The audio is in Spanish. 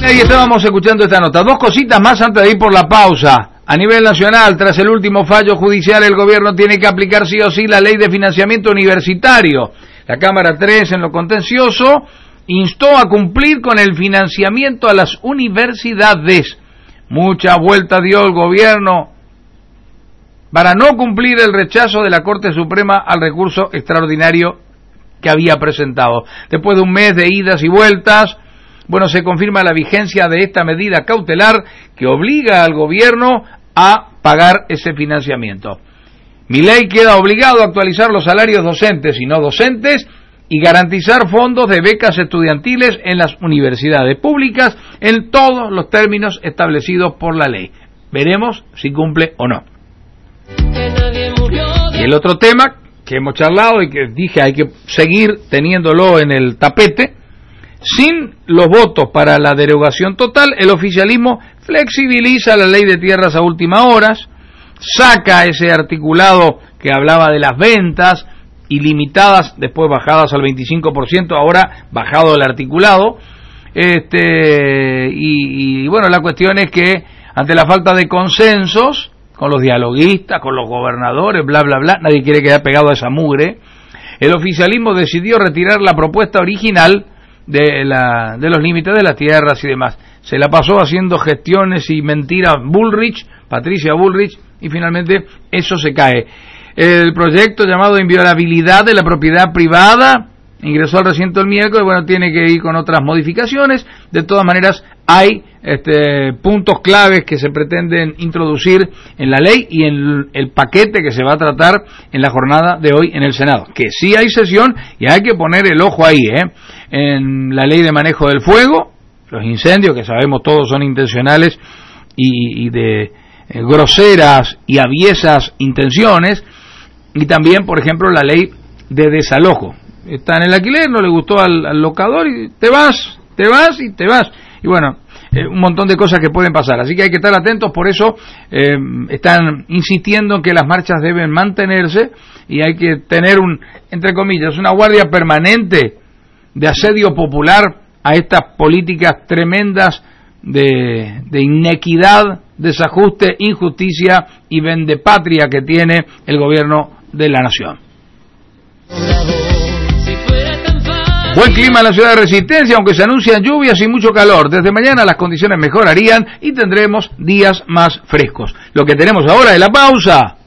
Ahí estábamos escuchando esta nota. Dos cositas más antes de ir por la pausa. A nivel nacional, tras el último fallo judicial, el gobierno tiene que aplicar sí o sí la ley de financiamiento universitario. La Cámara 3, en lo contencioso, instó a cumplir con el financiamiento a las universidades. Mucha vuelta dio el gobierno para no cumplir el rechazo de la Corte Suprema al recurso extraordinario que había presentado. Después de un mes de idas y vueltas, se confirma la vigencia de esta medida cautelar que obliga al gobierno a pagar ese financiamiento. Milei queda obligado a actualizar los salarios docentes y no docentes y garantizar fondos de becas estudiantiles en las universidades públicas en todos los términos establecidos por la ley. Veremos si cumple o no. Y el otro tema que hemos charlado y que dije hay que seguir teniéndolo en el tapete: sin los votos para la derogación total, el oficialismo flexibiliza la ley de tierras a última hora, saca ese articulado que hablaba de las ventas ilimitadas, después bajadas al 25%, ahora bajado el articulado, la cuestión es que ante la falta de consensos con los dialoguistas, con los gobernadores, bla bla bla, nadie quiere quedar pegado a esa mugre, el oficialismo decidió retirar la propuesta original de los límites de las tierras y demás. Se la pasó haciendo gestiones y mentiras Patricia Bullrich, y finalmente eso se cae. El proyecto llamado inviolabilidad de la propiedad privada ingresó al recinto el miércoles, tiene que ir con otras modificaciones. De todas maneras, hay puntos claves que se pretenden introducir en la ley y en el paquete que se va a tratar en la jornada de hoy en el Senado. Que sí hay sesión y hay que poner el ojo ahí, en la ley de manejo del fuego, los incendios, que sabemos todos son intencionales y de groseras y aviesas intenciones, y también, por ejemplo, la ley de desalojo. Está en el alquiler, no le gustó al locador y te vas. Y un montón de cosas que pueden pasar. Así que hay que estar atentos, por eso están insistiendo en que las marchas deben mantenerse y hay que tener entre comillas, una guardia permanente de asedio popular a estas políticas tremendas de inequidad, desajuste, injusticia y vendepatria que tiene el gobierno de la nación. Buen clima en la ciudad de Resistencia, aunque se anuncian lluvias y mucho calor. Desde mañana las condiciones mejorarían y tendremos días más frescos. Lo que tenemos ahora es la pausa.